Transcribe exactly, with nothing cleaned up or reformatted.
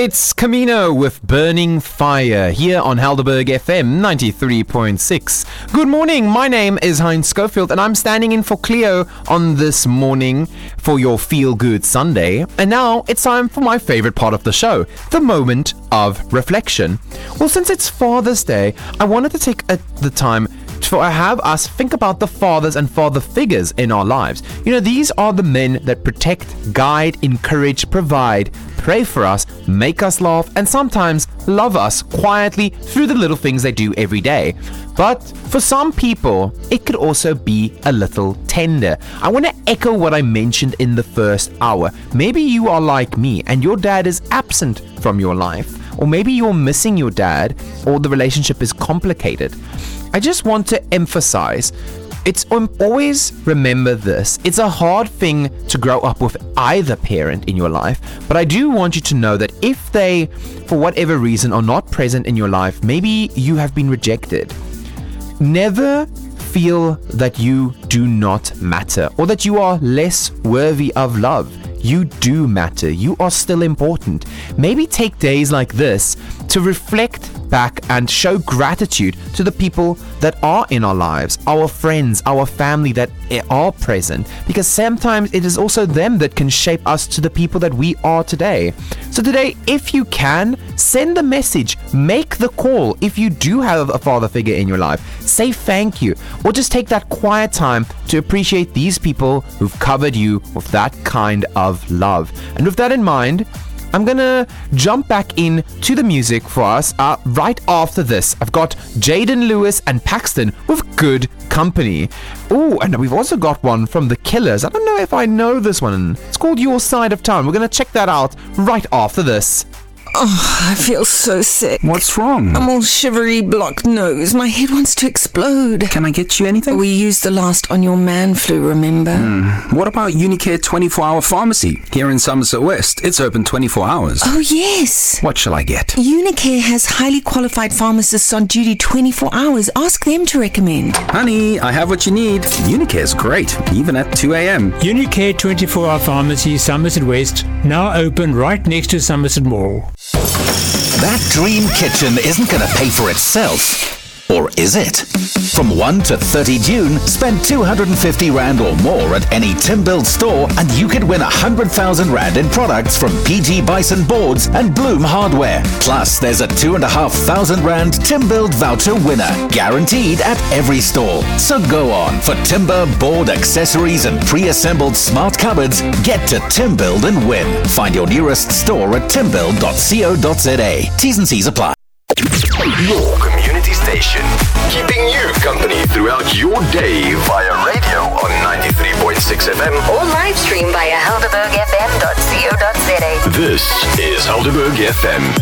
It's Camino with Burning Fire here on Helderberg F M ninety-three point six. Good morning, my name is Heinz Schofield and I'm standing in for Cleo on this morning for your Feel Good Sunday. And now it's time for my favorite part of the show, the moment of reflection. Well, since it's Father's Day, I wanted to take a, the time to have us think about the fathers and father figures in our lives. You know, these are the men that protect, guide, encourage, provide, pray for us, make us laugh, and sometimes love us quietly through the little things they do every day. But for some people, it could also be a little tender. I want to echo what I mentioned in the first hour. Maybe you are like me and your dad is absent from your life. Or maybe you're missing your dad, or the relationship is complicated. I just want to emphasize, it's um, always remember this. It's a hard thing to grow up with either parent in your life, but I do want you to know that if they, for whatever reason, are not present in your life, maybe you have been rejected. Never feel that you do not matter or that you are less worthy of love. You do matter. You are still important. Maybe take days like this to reflect back and show gratitude to the people that are in our lives, our friends, our family that are present, because sometimes it is also them that can shape us to the people that we are today. So today, if you can, send the message, make the call. If you do have a father figure in your life, say thank you, or just take that quiet time to appreciate these people who've covered you with that kind of love. And with that in mind, I'm gonna jump back in to the music for us uh, right after this. I've got Jaden Lewis and Paxton with Good Company. Oh, and we've also got one from The Killers. I don't know if I know this one. It's called Your Side of Town. We're gonna check that out right after this. Oh, I feel so sick. What's wrong? I'm all shivery, blocked nose. My head wants to explode. Can I get you anything? We used the last on your man flu, remember? Mm. What about Unicare twenty-four hour pharmacy here in Somerset West? It's open twenty-four hours. Oh, yes. What shall I get? Unicare has highly qualified pharmacists on duty twenty-four hours. Ask them to recommend. Honey, I have what you need. Unicare's great, even at two a.m. Unicare twenty-four hour pharmacy, Somerset West, now open right next to Somerset Mall. That dream kitchen isn't going to pay for itself. Or is it? From first to thirtieth June, spend two hundred fifty rand or more at any Timbuild store and you could win one hundred thousand rand in products from P G Bison Boards and Bloom Hardware. Plus, there's a two thousand five hundred rand Timbuild voucher winner, guaranteed at every store. So go on, for timber, board, accessories and pre-assembled smart cupboards, get to Timbuild and win. Find your nearest store at timbuild dot co dot za. T's and C's apply. Your community station, keeping you company throughout your day via radio on ninety-three point six F M or live stream via helderberg f m dot co dot za. This is Helderberg F M.